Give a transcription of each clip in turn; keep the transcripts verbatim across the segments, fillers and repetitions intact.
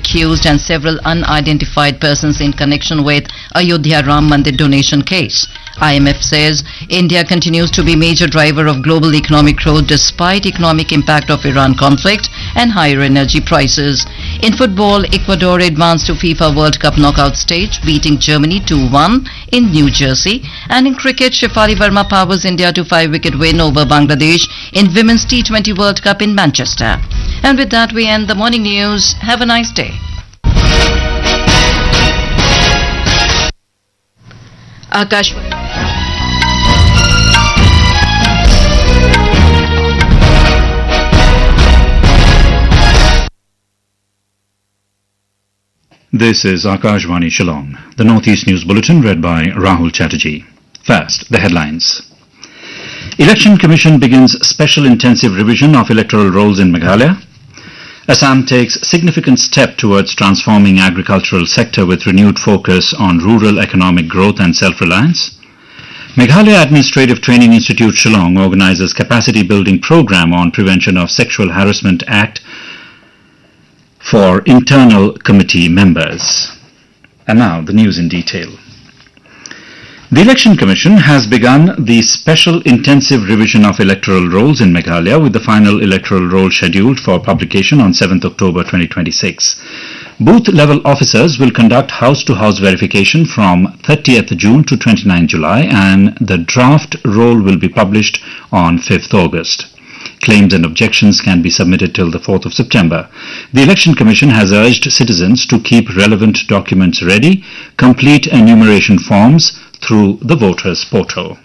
accused and several unidentified persons in connection with Ayodhya Ram Mandir donation case. I M F says India continues to be major driver of global economic growth despite economic impact of Iran conflict and higher energy prices. In football, Ecuador advanced to FIFA World Cup knockout stage, beating Germany two one in New Jersey. And in cricket, Shefali Verma powers India to five-wicket win over Bangladesh in Women's T twenty World Cup in Manchester. And with that, we end the morning news. Have a nice day. Akash. This is Akashvani Shillong, the Northeast News Bulletin read by Rahul Chatterjee. First, the headlines. Election Commission begins special intensive revision of electoral rolls in Meghalaya. Assam takes significant step towards transforming agricultural sector with renewed focus on rural economic growth and self-reliance. Meghalaya Administrative Training Institute Shillong organizes capacity building program on prevention of sexual harassment act for internal committee members. And now the news in detail. The Election Commission has begun the special intensive revision of electoral rolls in Meghalaya with the final electoral roll scheduled for publication on seventh October twenty twenty-six. Booth level officers will conduct house-to-house verification from thirtieth June to twenty-ninth July, and the draft roll will be published on fifth August. Claims and objections can be submitted till the fourth of September. The Election Commission has urged citizens to keep relevant documents ready, complete enumeration forms through the voters portal.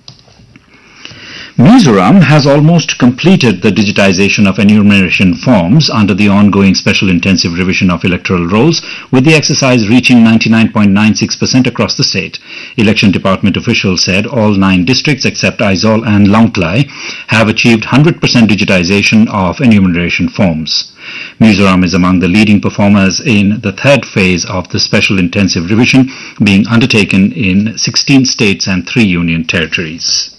Mizoram has almost completed the digitization of enumeration forms under the ongoing special intensive revision of electoral rolls, with the exercise reaching ninety-nine point nine six percent across the state. Election Department officials said all nine districts except Aizawl and Longklai have achieved one hundred percent digitization of enumeration forms. Mizoram is among the leading performers in the third phase of the special intensive revision being undertaken in sixteen states and three union territories.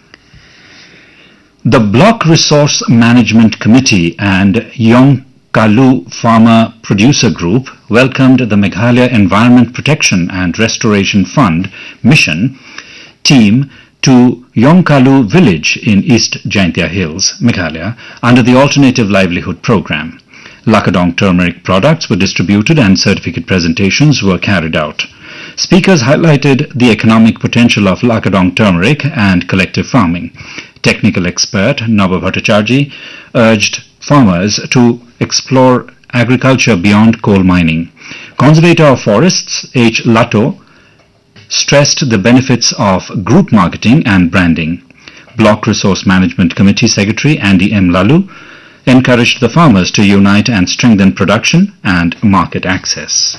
The Block Resource Management Committee and Yongkalu Farmer Producer Group welcomed the Meghalaya Environment Protection and Restoration Fund mission team to Yongkalu village in East Jaintia Hills, Meghalaya, under the Alternative Livelihood Program. Lakadong turmeric products were distributed and certificate presentations were carried out. Speakers highlighted the economic potential of Lakadong turmeric and collective farming. Technical expert Nava Bhattacharjee urged farmers to explore agriculture beyond coal mining. Conservator of Forests H. Lato stressed the benefits of group marketing and branding. Block Resource Management Committee Secretary Andy M. Lalu encouraged the farmers to unite and strengthen production and market access.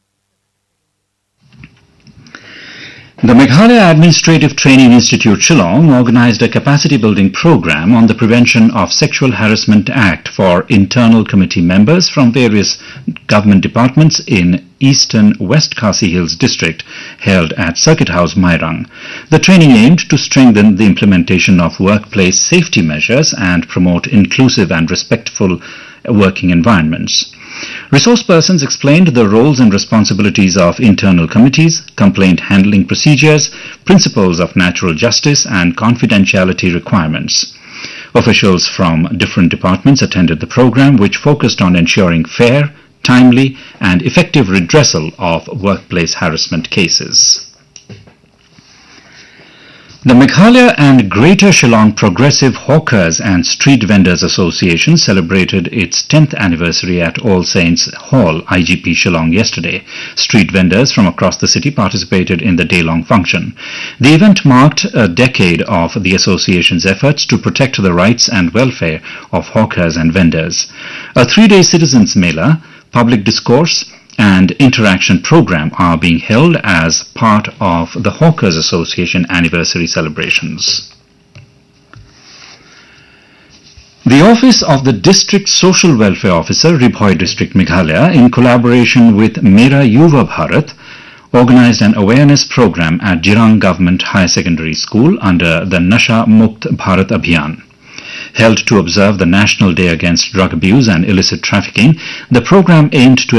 The Meghalaya Administrative Training Institute Shillong organized a capacity building program on the Prevention of Sexual Harassment Act for internal committee members from various government departments in eastern West Khasi Hills district held at Circuit House, Mairang. The training aimed to strengthen the implementation of workplace safety measures and promote inclusive and respectful working environments. Resource persons explained the roles and responsibilities of internal committees, complaint handling procedures, principles of natural justice, and confidentiality requirements. Officials from different departments attended the program, which focused on ensuring fair, timely, and effective redressal of workplace harassment cases. The Meghalaya and Greater Shillong Progressive Hawkers and Street Vendors Association celebrated its tenth anniversary at All Saints Hall, I G P Shillong yesterday. Street vendors from across the city participated in the day-long function. The event marked a decade of the association's efforts to protect the rights and welfare of hawkers and vendors. A three-day citizens' mela, public discourse, and interaction program are being held as part of the Hawkers Association anniversary celebrations. The Office of the District Social Welfare Officer, Ribhoi District, Meghalaya, in collaboration with Mera Yuva Bharat, organized an awareness program at Jirang Government Higher Secondary School under the Nasha Mukt Bharat Abhiyan. Held to observe the National Day Against Drug Abuse and Illicit Trafficking, the program aimed to